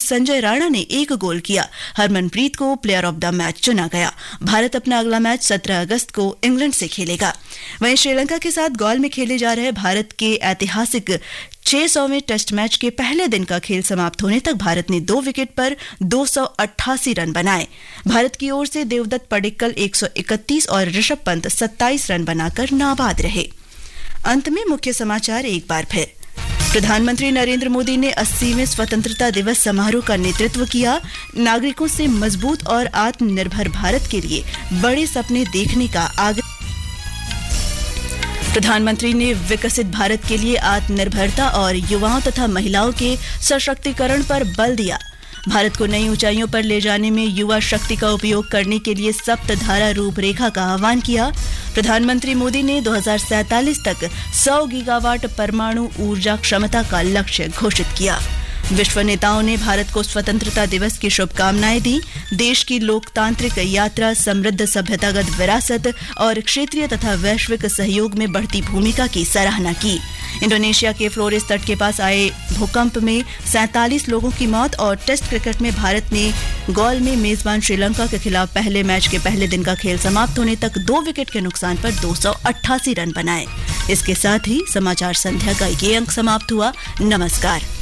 संजय राणा ने 1 गोल किया। हरमनप्रीत को प्लेयर ऑफ द मैच चुना गया। भारत अपना अगला मैच 17 अगस्त को इंग्लैंड से खेलेगा। वहीं श्रीलंका के साथ गॉल में खेले जा रहे भारत के ऐतिहासिक 600वें टेस्ट मैच के पहले दिन का खेल समाप्त होने तक भारत ने 2 विकेट पर 288 रन बनाए। भारत की ओर से देवदत्त पडिक्कल 131 और ऋषभ पंत 27 रन बनाकर नाबाद रहे। अंत में मुख्य समाचार एक बार फिर। प्रधानमंत्री नरेंद्र मोदी ने 80वें स्वतंत्रता दिवस समारोह का नेतृत्व किया। नागरिकों से मजबूत और आत्मनिर्भर भारत के लिए बड़े सपने देखने का आग्रह। प्रधानमंत्री ने विकसित भारत के लिए आत्मनिर्भरता और युवाओं तथा महिलाओं के सशक्तिकरण पर बल दिया। भारत को नई ऊंचाइयों पर ले जाने में युवा शक्ति का उपयोग करने के लिए सप्तधारा रूपरेखा का आह्वान किया। प्रधानमंत्री मोदी ने 2047 तक 100 गीगावाट परमाणु ऊर्जा क्षमता का लक्ष्य घोषित किया। विश्व नेताओं ने भारत को स्वतंत्रता दिवस की शुभकामनाएं दी। देश की लोकतांत्रिक यात्रा, समृद्ध सभ्यतागत विरासत और क्षेत्रीय तथा वैश्विक सहयोग में बढ़ती भूमिका की सराहना की। इंडोनेशिया के फ्लोरेस तट के पास आए भूकंप में 47 लोगों की मौत। और टेस्ट क्रिकेट में भारत ने गॉल में मेजबान श्रीलंका के खिलाफ पहले मैच के पहले दिन का खेल समाप्त होने तक 2 विकेट के नुकसान पर 288 रन बनाए। इसके साथ ही समाचार संध्या का ये अंक समाप्त हुआ। नमस्कार।